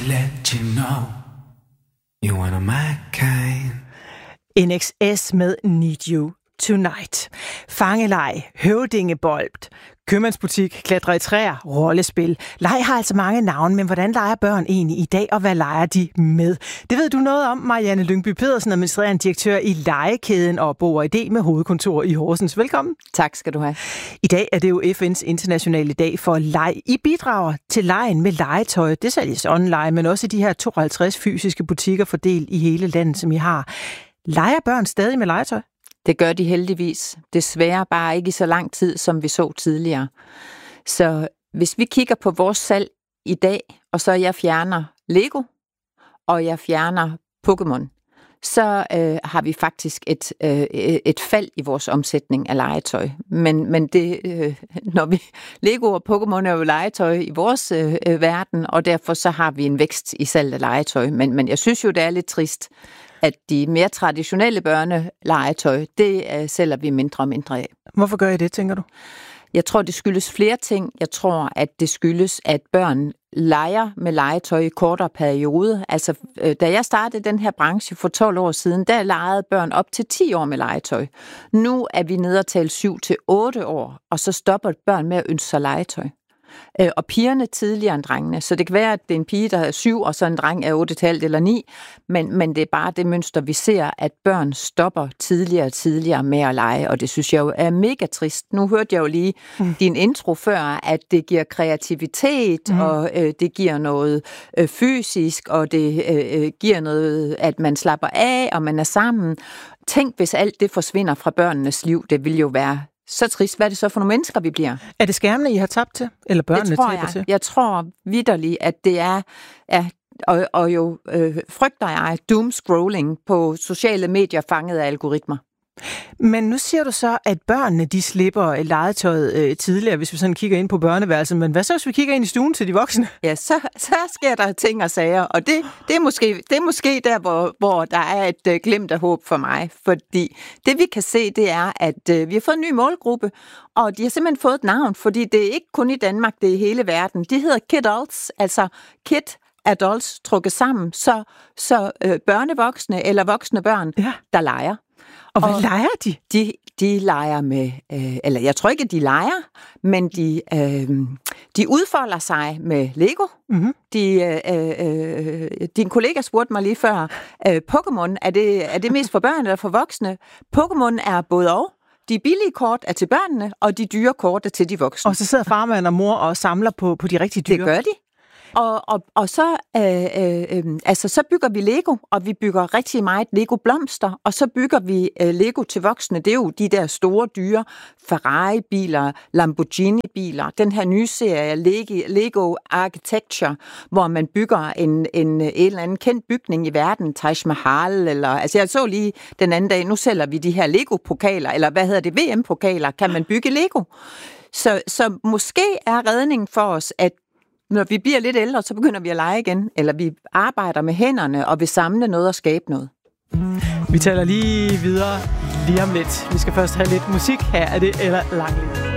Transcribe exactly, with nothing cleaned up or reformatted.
Let you know you are my kind. N X S med Need You Tonight. Fangeleg, høvdingebold, købmandsbutik, klatre i træer, rollespil. Leg har altså mange navne, men hvordan leger børn egentlig i dag, og hvad leger de med? Det ved du noget om, Marianne Lyngby Pedersen, administrerende direktør i legekæden og Bog og Idé med hovedkontor i Horsens. Velkommen. Tak skal du have. I dag er det jo F N's internationale dag for leg. I bidrager til legen med legetøj. Det sælges online, men også i de her tooghalvtreds fysiske butikker fordelt i hele landet, som I har. Leger børn stadig med legetøj? Det gør de heldigvis. Desværre bare ikke i så lang tid, som vi så tidligere. Så hvis vi kigger på vores salg i dag, og så jeg fjerner Lego, og jeg fjerner Pokémon, så øh, har vi faktisk et, øh, et fald i vores omsætning af legetøj. Men, men det, øh, når vi, Lego og Pokémon er jo legetøj i vores øh, verden, og derfor så har vi en vækst i salg af legetøj. Men, men jeg synes jo, det er lidt trist, at de mere traditionelle børnelegetøj, det uh, sælger vi mindre og mindre af. Hvorfor gør I det, tænker du? Jeg tror, det skyldes flere ting. Jeg tror, at det skyldes, at børn leger med legetøj i kortere perioder. Altså, da jeg startede den her branche for tolv år siden, der legede børn op til ti år med legetøj. Nu er vi nede og tale syv til otte år, og så stopper børn med at ønske sig legetøj. Og pigerne tidligere end drengene. Så det kan være, at det er en pige, der er syv, og så en dreng er otte komma fem eller ni. Men, men det er bare det mønster, vi ser, at børn stopper tidligere og tidligere med at lege. Og det synes jeg jo er mega trist. Nu hørte jeg jo lige mm. din intro før, at det giver kreativitet, mm. og øh, det giver noget øh, fysisk, og det øh, giver noget, at man slapper af, og man er sammen. Tænk, hvis alt det forsvinder fra børnenes liv. Det vil jo være så trist. Hvad er det så for nogle mennesker, vi bliver? Er det skærmene, I har tabt til? Eller børnene taber jeg. til? Jeg tror vitterligt, at det er, er og, og jo øh, frygter jeg, doom-scrolling på sociale medier fanget af algoritmer. Men nu siger du så, at børnene de slipper legetøjet øh, tidligere, hvis vi sådan kigger ind på børneværelset. Men hvad så, hvis vi kigger ind i stuen til de voksne? Ja, så, så sker der ting og sager, og det, det, er, måske, det er måske der, hvor, hvor der er et øh, glimt af håb for mig. Fordi det vi kan se, det er, at øh, vi har fået en ny målgruppe, og de har simpelthen fået et navn, fordi det er ikke kun i Danmark, det er i hele verden. De hedder kidults, altså kid adults trukket sammen, så, så øh, børnevoksne eller voksne børn, ja. Der leger. Og hvad og leger de? De, de leger med, øh, eller jeg tror ikke, de leger, men de, øh, de udfolder sig med Lego. Mm-hmm. De, øh, øh, din kollega spurgte mig lige før, øh, Pokémon, er det, er det mest for børn eller for voksne? Pokémon er både og. De billige kort er til børnene, og de dyre kort er til de voksne. Og så sidder farmand og mor og samler på, på de rigtige dyr. Det gør de. Og, og, og så, øh, øh, altså, så bygger vi Lego, og vi bygger rigtig meget Lego-blomster, og så bygger vi øh, Lego til voksne. Det er jo de der store dyre Ferrari-biler, Lamborghini-biler, den her nye serie Lego, Lego Architecture, hvor man bygger en, en, en eller anden kendt bygning i verden, Taj Mahal, eller, altså jeg så lige den anden dag, nu sælger vi de her Lego-pokaler, eller hvad hedder det, V M-pokaler, kan man bygge Lego? Så, så måske er redningen for os, at når vi bliver lidt ældre, så begynder vi at lege igen, eller vi arbejder med hænderne og vil samle noget og skabe noget. Vi taler lige videre lige om lidt. Vi skal først have lidt musik. Her er det Ella Langley.